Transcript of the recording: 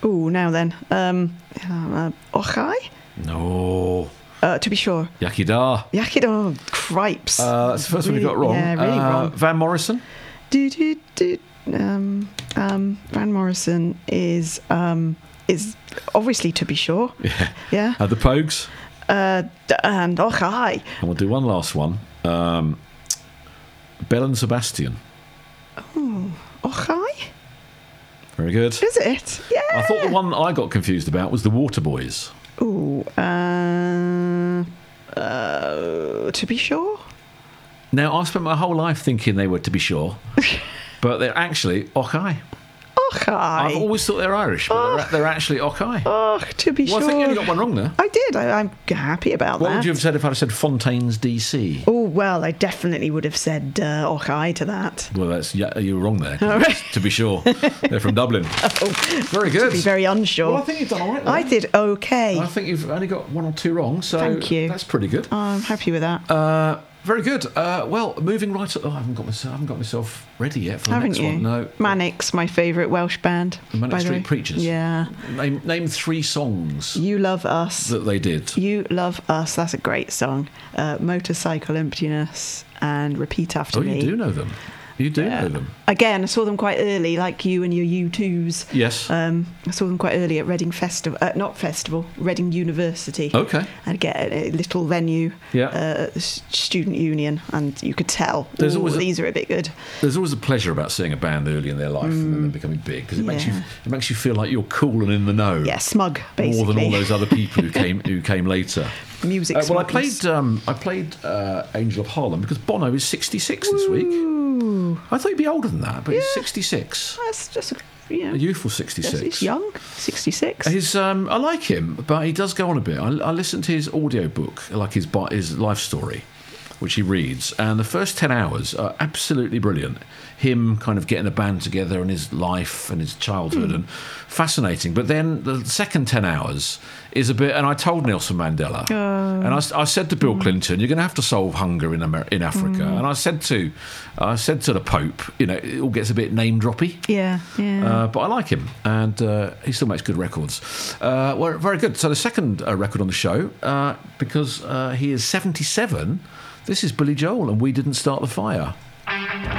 Ooh, now then. Ochai? No. To be sure. Yakida. Yakida. Cripes. That's the first one you got wrong. Yeah, really wrong. Van Morrison. Van Morrison is obviously To Be Sure. Yeah. The Pogues. And Ochai. And we'll do one last one. Belle and Sebastian. Oh, Ochai? Very good. Is it? Yeah. I thought the one I got confused about was the Waterboys. Ooh. To Be Sure? Now, I spent my whole life thinking they were To Be Sure, but they're actually Ochai. Ochai. I've always thought they're Irish, but they're actually Ochai. Oh, To Be Sure. Well, I think you only got one wrong there. I did. I'm happy about that. What would you have said if I'd have said Fontaine's DC? Oh, well, I definitely would have said Ochai to that. Well, you were wrong there. To Be Sure. They're from Dublin. Very good. To be very unsure. Well, I think you've done all right there. I did okay. I think you've only got one or two wrong, so Thank you. That's pretty good. I'm happy with that. Very good. Well, moving right. I haven't got myself ready yet for the Haven't next you? one. No. Manics, my favourite Welsh band. The Manic by the Street way. Preachers. Yeah. Name 3 songs You Love Us. that they did. You Love Us. That's a great song. Motorcycle Emptiness and Repeat After Oh, Me. you do know them. You do know them. Again, I saw them quite early, like you and your U2s. Yes. I saw them quite early at Reading Festival, Reading University. Okay. I'd get a little venue, Yeah. student union, and you could tell, There's always these are a bit good. There's always a pleasure about seeing a band early in their life and then becoming big, because it makes you feel like you're cool and in the know. Yeah, smug, basically. More than all those other people who came later. Music Well, I smugness. played Angel of Harlem because Bono is 66 this week. I thought he'd be older than that, but he's 66. That's just a youthful 66. He's young, 66. I like him, but he does go on a bit. I listened to his audiobook, like his life story, which he reads, and the first 10 hours are absolutely brilliant. Him kind of getting a band together and his life and his childhood and fascinating. But then the second 10 hours is a bit, and I told Nelson Mandela, and I said to Bill Clinton, you're going to have to solve hunger in Africa. And I said to the Pope, it all gets a bit name droppy. Yeah. But I like him, and he still makes good records. Well, very good. So the second record on the show, because he is 77, this is Billy Joel and We Didn't Start the Fire.